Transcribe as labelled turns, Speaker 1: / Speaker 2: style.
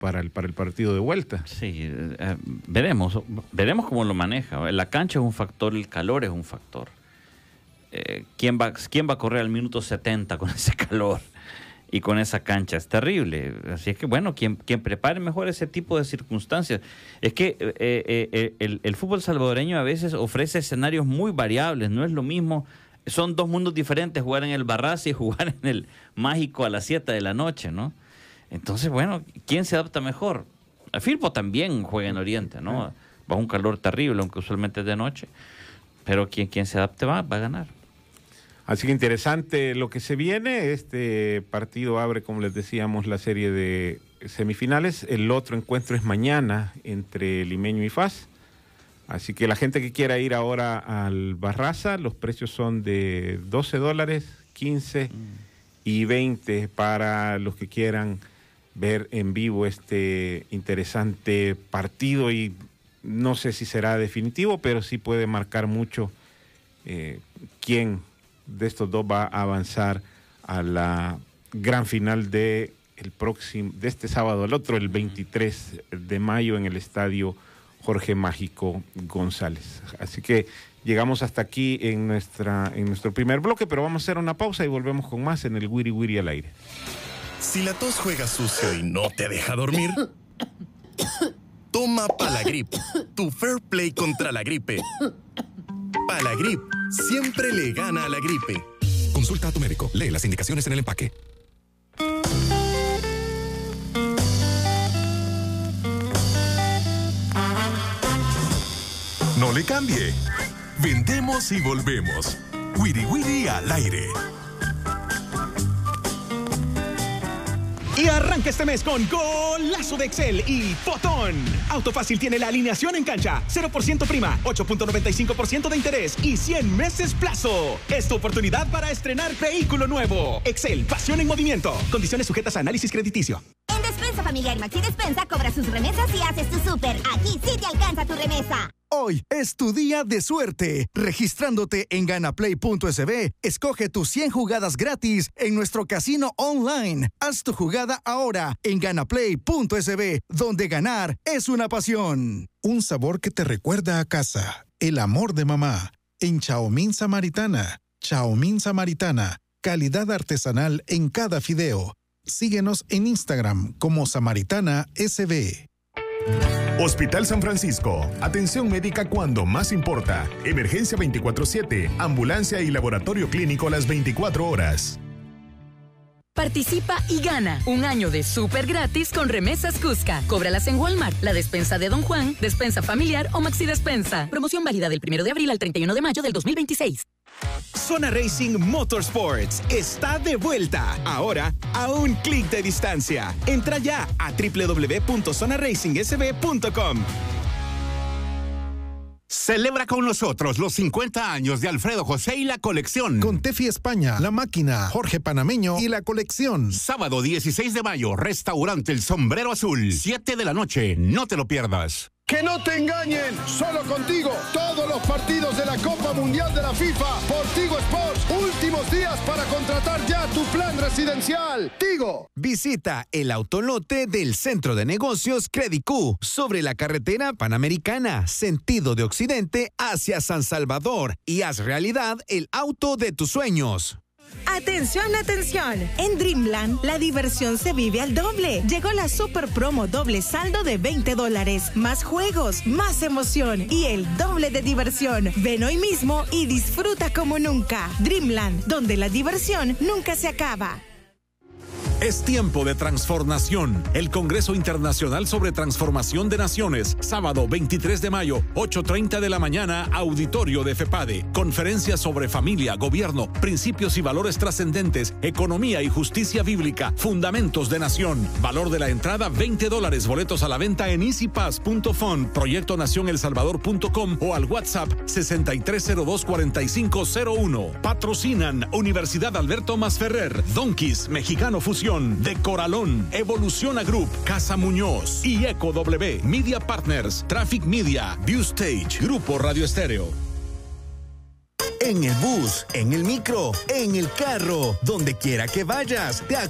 Speaker 1: para el partido de vuelta.
Speaker 2: Sí, veremos cómo lo maneja. La cancha es un factor, el calor es un factor. ¿Quién va a correr al minuto 70 con ese calor y con esa cancha? Es terrible. Así es que, bueno, quien prepare mejor ese tipo de circunstancias. Es que el fútbol salvadoreño a veces ofrece escenarios muy variables. No es lo mismo. Son dos mundos diferentes, jugar en el Barraza y jugar en el Mágico a las 7 de la noche, ¿no? Entonces, bueno, ¿quién se adapta mejor? Firpo también juega en Oriente, ¿no? Bajo un calor terrible, aunque usualmente es de noche. Pero quien se adapte va a ganar.
Speaker 1: Así que interesante lo que se viene. Este partido abre, como les decíamos, la serie de semifinales. El otro encuentro es mañana entre Limeño y FAS. Así que la gente que quiera ir ahora al Barraza, los precios son de $12, 15 y 20 para los que quieran ver en vivo este interesante partido, y no sé si será definitivo, pero sí puede marcar mucho quién de estos dos va a avanzar a la gran final de este sábado, el otro, el 23 de mayo en el estadio Jorge Mágico González. Así que llegamos hasta aquí en nuestro primer bloque, pero vamos a hacer una pausa y volvemos con más en el Wiri Wiri al aire.
Speaker 3: Si la tos juega sucio y no te deja dormir, toma Palagrip, tu fair play contra la gripe. Palagrip siempre le gana a la gripe.
Speaker 4: Consulta a tu médico. Lee las indicaciones en el empaque. No le cambie. Vendemos y volvemos. Wiri Wiri al aire.
Speaker 5: Y arranca este mes con golazo de Excel y Fotón. Autofácil tiene la alineación en cancha, 0% prima, 8.95% de interés y 100 meses plazo. Es tu oportunidad para estrenar vehículo nuevo. Excel, pasión en movimiento. Condiciones sujetas a análisis crediticio.
Speaker 6: En Despensa Familiar Maxi Despensa cobra sus remesas y haces tu súper. Aquí sí te alcanza tu remesa.
Speaker 7: Hoy es tu día de suerte. Registrándote en ganaplay.sb, escoge tus 100 jugadas gratis en nuestro casino online. Haz tu jugada ahora en ganaplay.sb, donde ganar es una pasión.
Speaker 8: Un sabor que te recuerda a casa. El amor de mamá. En Chaomín Samaritana. Chaomín Samaritana. Calidad artesanal en cada fideo. Síguenos en Instagram como Samaritana SB.
Speaker 9: Hospital San Francisco. Atención médica cuando más importa. Emergencia 24/7. Ambulancia y laboratorio clínico las 24 horas.
Speaker 10: Participa y gana un año de súper gratis con remesas Cusca. Cóbralas en Walmart, la despensa de Don Juan, despensa familiar o Maxi Despensa. Promoción válida del 1 de abril al 31 de mayo del 2026.
Speaker 5: Zona Racing Motorsports está de vuelta. Ahora a un clic de distancia. Entra ya a www.zonaracingsb.com.
Speaker 11: Celebra con nosotros los 50 años de Alfredo José y la colección.
Speaker 8: Con Tefi España, La Máquina, Jorge Panameño y la colección.
Speaker 11: Sábado 16 de mayo, restaurante El Sombrero Azul, 7 de la noche. No te lo pierdas.
Speaker 12: ¡Que no te engañen! ¡Solo contigo! Todos los partidos de la Copa Mundial de la FIFA por Tigo Sports. Últimos días para contratar ya tu plan residencial. Tigo.
Speaker 13: Visita el autolote del Centro de Negocios Credicú sobre la carretera Panamericana, sentido de occidente hacia San Salvador, y haz realidad el auto de tus sueños.
Speaker 14: ¡Atención, atención! En Dreamland, la diversión se vive al doble. Llegó la super promo doble saldo de $20. Más juegos, más emoción y el doble de diversión. Ven hoy mismo y disfruta como nunca. Dreamland, donde la diversión nunca se acaba.
Speaker 4: Es tiempo de transformación. El Congreso Internacional sobre Transformación de Naciones, sábado 23 de mayo, 8:30 de la mañana, auditorio de FEPADE. Conferencia sobre familia, gobierno, principios y valores trascendentes, economía y justicia bíblica, fundamentos de nación. Valor de la entrada $20. Boletos a la venta en easypass.fund, proyectonacionelsalvador.com o al WhatsApp 6302-4501. Patrocinan Universidad Alberto Masferrer, Donkeys, Mexicano Fusión, De Coralón, Evoluciona Group, Casa Muñoz y Eco W, Media Partners, Traffic Media, View Stage, Grupo Radio Estéreo.
Speaker 13: En el bus, en el micro, en el carro, donde quiera que vayas, te